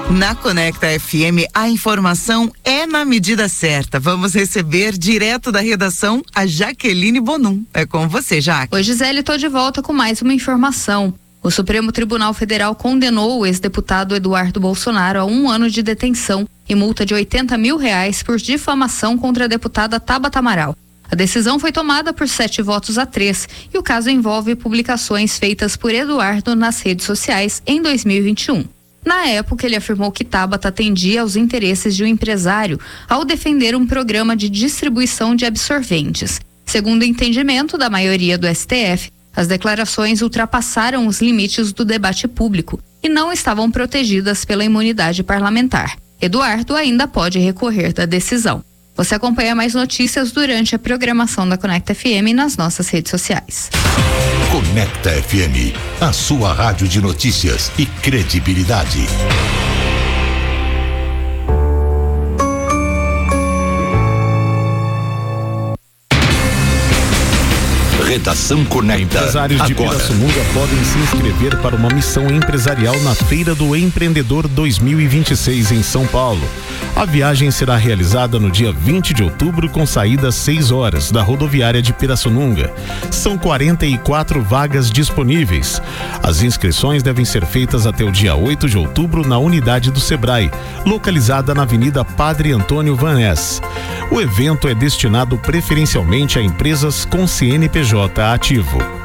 Na Conecta FM, a informação é na medida certa. Vamos receber direto da redação a Jaqueline Bonum. É com você, Jaque. Oi, Gisele, tô de volta com mais uma informação. O Supremo Tribunal Federal condenou o ex-deputado Eduardo Bolsonaro a 1 ano de detenção e multa de R$80 mil por difamação contra a deputada Tabata Amaral. A decisão foi tomada por 7-3 e o caso envolve publicações feitas por Eduardo nas redes sociais em 2021. Na época, ele afirmou que Tabata atendia aos interesses de um empresário ao defender um programa de distribuição de absorventes. Segundo o entendimento da maioria do STF, as declarações ultrapassaram os limites do debate público e não estavam protegidas pela imunidade parlamentar. Eduardo ainda pode recorrer da decisão. Você acompanha mais notícias durante a programação da Conecta FM nas nossas redes sociais. Conecta FM, a sua rádio de notícias e credibilidade. Redação Conecta. Empresários de Pirassununga podem se inscrever para uma missão empresarial na Feira do Empreendedor 2026 em São Paulo. A viagem será realizada no dia 20 de outubro com saída às 6 horas da rodoviária de Pirassununga. São 44 vagas disponíveis. As inscrições devem ser feitas até o dia 8 de outubro na unidade do Sebrae, localizada na Avenida Padre Antônio Van Ness. O evento é destinado preferencialmente a empresas com CNPJ ativo.